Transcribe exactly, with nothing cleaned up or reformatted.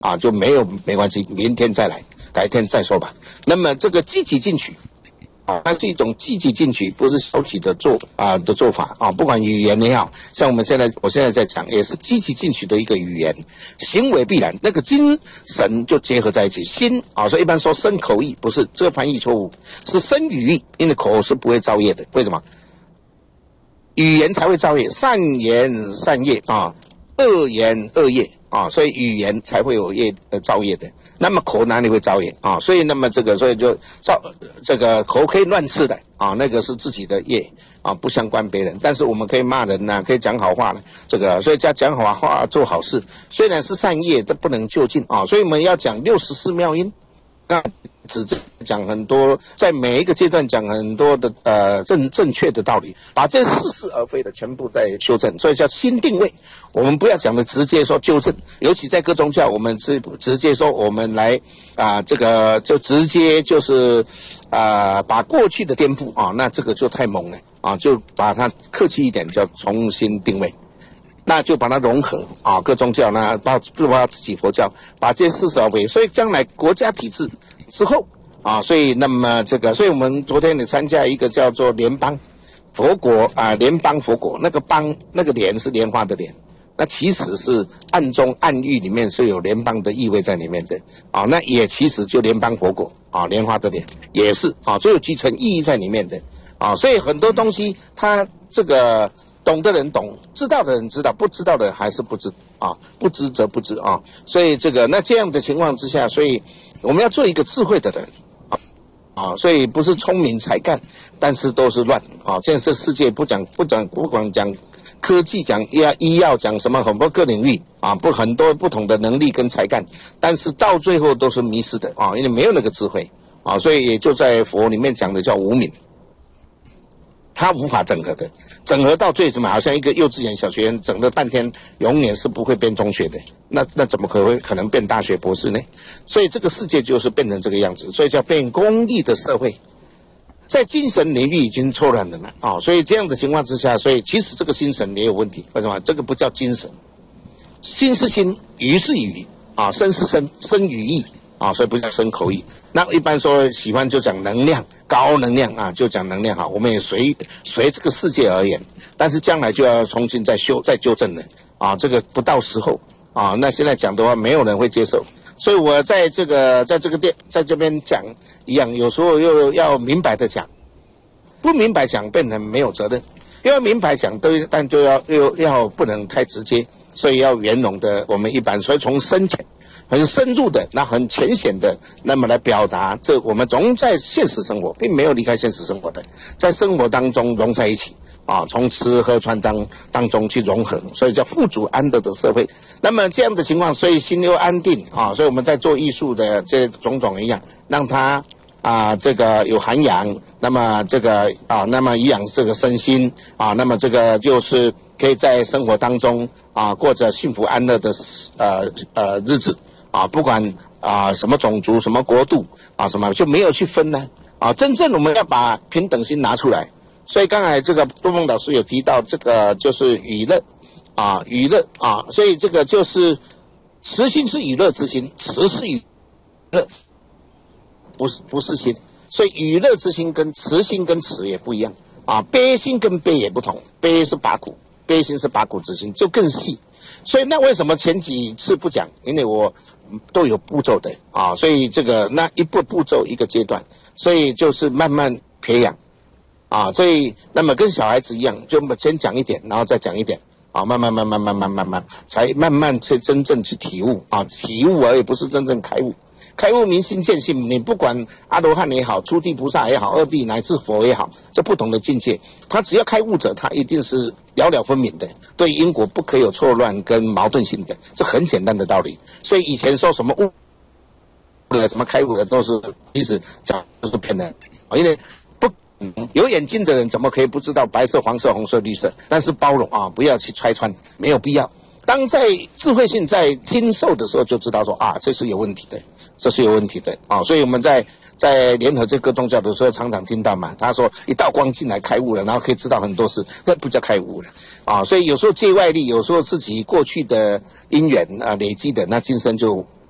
啊，就没有没关系，明天再来，改天再说吧。那么这个积极进取。啊，它是一种积极进取，不是消极的做啊的做法啊。不管语言也好，像我们现在我现在在讲，也是积极进取的一个语言，行为必然，那个精神就结合在一起。心啊，所以一般说生口意，不是这个翻译错误，是生语意，因为口是不会造业的。为什么？语言才会造业，善言善业啊，恶言恶业啊，所以语言才会有业呃造业的。那么口哪里会造业啊？所以那么这个，所以就造这个口可以乱刺的啊，那个是自己的业啊，不相关别人。但是我们可以骂人呐、啊，可以讲好话呢，这个所以叫讲好话做好事，虽然是善业，都不能就近啊。所以我们要讲六十四妙音，那只讲很多，在每一个阶段讲很多的呃正正确的道理，把这似是而非的全部在修正，所以叫心定位。我们不要讲的直接说纠正，尤其在各宗教，我们是直接说我们来啊、呃，这个就直接就是啊、呃、把过去的颠覆啊，那这个就太猛了啊，就把它客气一点叫重新定位。那就把它融合啊，各宗教呢，包包括自己佛教，把这四十而为，所以将来国家体制之后啊，所以那么这个，所以我们昨天也参加一个叫做联邦佛国啊，联邦佛国，那个邦那个莲是莲花的莲，那其实是暗中暗喻里面是有联邦的意味在里面的啊，那也其实就联邦佛国啊，莲花的莲也是啊，都有几层意义在里面的啊，所以很多东西它这个。懂的人懂，知道的人知道，不知道的人还是不知啊，不知则不知啊。所以这个那这样的情况之下，所以我们要做一个智慧的人啊啊，所以不是聪明才干，但是都是乱啊。现在这世界不讲不讲不管讲科技，讲医医药，讲什么很多个领域啊，不很多不同的能力跟才干，但是到最后都是迷失的啊，因为没有那个智慧啊，所以也就在佛里面讲的叫无明。他无法整合的，整合到最怎么好像一个幼稚园、小学生整了半天，永远是不会变中学的。那那怎么可能可能变大学博士呢？所以这个世界就是变成这个样子，所以叫变功利的社会，在精神领域已经错乱了嘛啊、哦！所以这样的情况之下，所以其实这个精神也有问题。为什么？这个不叫精神，心是心，语是语啊，身是身，身语意。啊，所以不叫身口意。那一般说喜欢就讲能量，高能量啊，就讲能量好。我们也随随这个世界而言，但是将来就要重新再修、再纠正了啊。这个不到时候啊，那现在讲的话，没有人会接受。所以我在这个在这个店在这边讲一样，有时候又要明白的讲，不明白讲变成没有责任。要明白讲都，但就要又要不能太直接，所以要圆融的。我们一般所以从深浅。很深入的，那很浅显的，那么来表达这我们总在现实生活，并没有离开现实生活的，在生活当中融在一起啊，从吃喝穿当当中去融合，所以叫富足安乐的社会。那么这样的情况，所以心又安定啊，所以我们在做艺术的这种种一样，让它啊这个有涵养，那么这个啊，那么颐养这个身心啊，那么这个就是可以在生活当中啊过着幸福安乐的呃呃日子。啊，不管啊什么种族、什么国度啊，什么就没有去分呢？啊，真正我们要把平等心拿出来。所以刚才这个多梦老师有提到，这个就是娱乐啊，娱乐啊，所以这个就是慈心是娱乐之心，慈是娱乐，不是不是心。所以娱乐之心跟慈心跟慈也不一样啊，悲心跟悲也不同，悲是拔苦，悲心是拔苦之心，就更细。所以那为什么前几次不讲？因为我都有步骤的啊，所以这个那一步步骤一个阶段，所以就是慢慢培养啊，所以那么跟小孩子一样，就先讲一点，然后再讲一点啊，慢慢慢慢慢慢慢慢，才慢慢去真正去体悟啊，体悟而已不是真正开悟。开悟明心见性，你不管阿罗汉也好，初地菩萨也好，二地乃至佛也好，这不同的境界，他只要开悟者，他一定是了了分明的，对因果不可有错乱跟矛盾性的，这很简单的道理。所以以前说什么悟的、什么开悟的，都是其实讲都是骗人，因为不有眼睛的人怎么可以不知道白色、黄色、红色、绿色？但是包容啊，不要去拆穿，没有必要。当在智慧性在听受的时候，就知道说啊，这是有问题的。这是有问题的啊，所以我们在在联合这个宗教的时候，常常听到嘛，他说一道光进来开悟了，然后可以知道很多事，那不叫开悟了啊。所以有时候借外力，有时候自己过去的因缘啊累积的，那今生就